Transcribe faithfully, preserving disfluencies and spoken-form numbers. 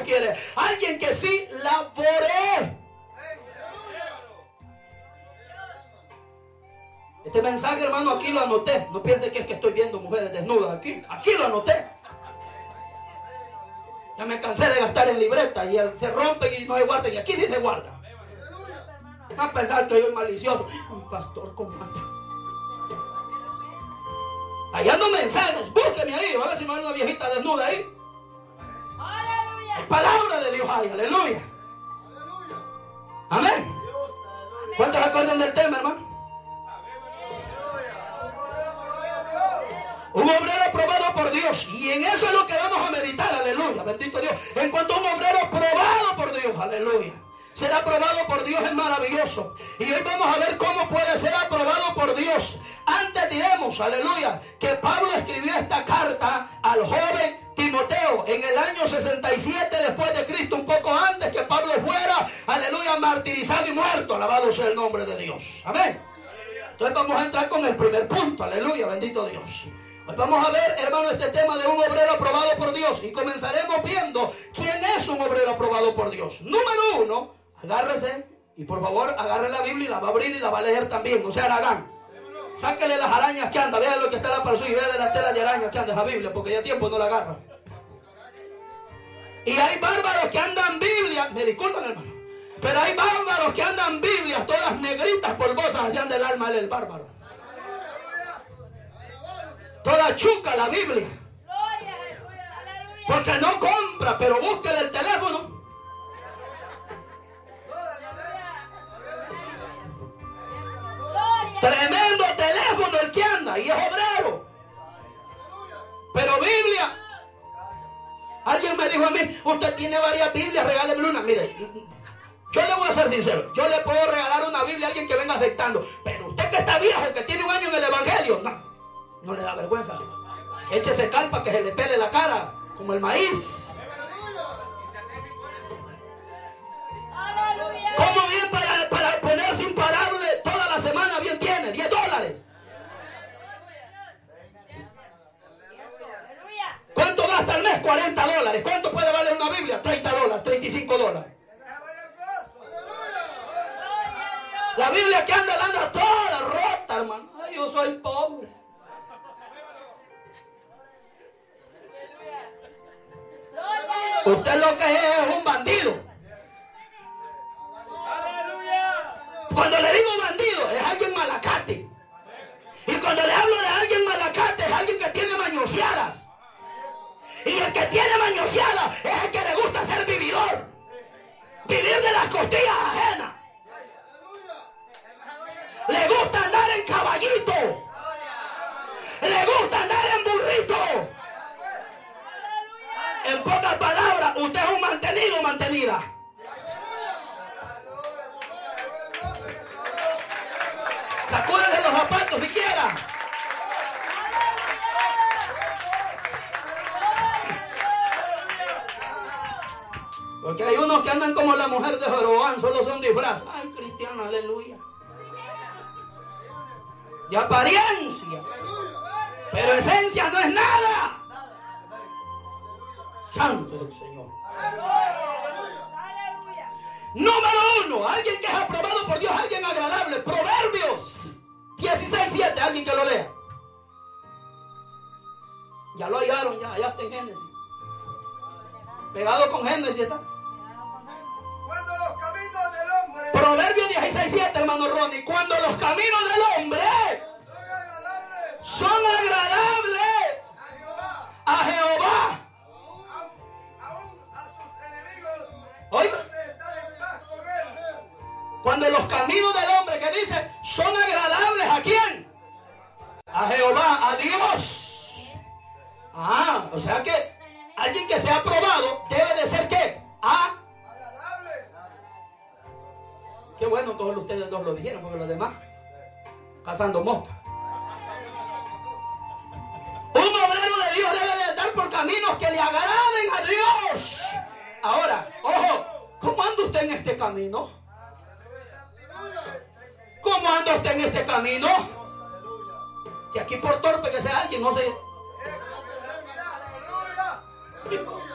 quiere. Alguien que sí labore. Este mensaje, hermano, aquí lo anoté. No piense que es que estoy viendo mujeres desnudas aquí. Aquí lo anoté. Ya me cansé de gastar en libreta y se rompen y no se guardan. Y aquí sí se guarda. No a pensar que yo soy malicioso. Un pastor con mata. Hallando mensajes, búsqueme ahí. A ver si me va una viejita desnuda ahí. Aleluya. Hay palabra de Dios ahí. Aleluya. Amén. ¿Cuántos se acuerdan del tema, hermano? Un obrero aprobado por Dios. Y en eso es lo que vamos a meditar. Aleluya. Bendito Dios. En cuanto a un obrero aprobado por Dios. Aleluya. Ser aprobado por Dios es maravilloso. Y hoy vamos a ver cómo puede ser aprobado por Dios. Antes diremos, aleluya, que Pablo escribió esta carta al joven Timoteo en el año sesenta y siete después de Cristo, un poco antes que Pablo fuera, aleluya, martirizado y muerto. Alabado sea el nombre de Dios. Amén. Entonces vamos a entrar con el primer punto. Aleluya, bendito Dios. Pues vamos a ver, hermano, este tema de un obrero aprobado por Dios. Y comenzaremos viendo quién es un obrero aprobado por Dios. Número uno, agárrese y por favor agarre la Biblia y la va a abrir y la va a leer también. No se haragán. Sáquele las arañas que anda. Vean lo que está en la persona y vean las telas de arañas que anda esa Biblia, porque ya tiempo no la agarra. Y hay bárbaros que andan Biblia. Me disculpan, hermano. Pero hay bárbaros que andan Biblias todas negritas, polvosas, hacían del alma el bárbaro. Toda chuca la Biblia. Porque no compra, pero búsquele el teléfono. Tremendo teléfono el que anda y es obrero. Pero Biblia. Alguien me dijo a mí, usted tiene varias Biblias, regáleme una. Mire, yo le voy a ser sincero. Yo le puedo regalar una Biblia a alguien que venga afectando. Pero usted que está viejo, que tiene un año en el Evangelio, no. No le da vergüenza. Échese calpa que se le pele la cara, como el maíz. ¿Cómo bien para, para ponerse imparable toda la semana? Bien tiene, diez dólares. ¿Cuánto gasta al mes? cuarenta dólares. ¿Cuánto puede valer una Biblia? treinta dólares, treinta y cinco dólares. La Biblia que anda, la anda toda rota, hermano. Ay, yo soy pobre. Usted lo que es es un bandido. Cuando le digo bandido, es alguien malacate. Y cuando le hablo de alguien malacate, es alguien que tiene mañoseadas. Y el que tiene mañoseadas es el que le gusta ser vividor. Vivir de las costillas ajenas. Le gusta andar en caballito. Le gusta andar en burrito. En pocas palabras, usted es un mantenido o mantenida. Sacúdense los zapatos si quieran. Porque hay unos que andan como la mujer de Jeroboam, solo son disfraz. Ay, cristiano, aleluya. Y apariencia. Pero esencia no es nada. Santo del Señor. Número uno, alguien que es aprobado por Dios, alguien agradable. Proverbios dieciséis siete, alguien que lo lea. Ya lo hallaron, ya, allá está en Génesis. Pegado con Génesis está. Cuando los caminos del hombre. Proverbios dieciséis siete, hermano Ronnie. Cuando los caminos del hombre Son agradables. son agradables A Jehová. a Jehová. Aún a sus enemigos. Oiga. Hace estar en paz con él. Cuando los caminos del hombre, que dice, son agradables ¿a quién? A Jehová, a Dios. Ah, o sea que alguien que sea aprobado debe de ser ¿qué? A. Agradable. Qué bueno, todos ustedes dos lo dijeron, porque los demás cazando moscas. Un obrero de Dios debe de andar por caminos que le agraden a Dios. Ahora, ojo, ¿cómo anda usted en este camino? ¿Cómo anda usted en este camino? Que aquí por torpe que sea alguien, no se...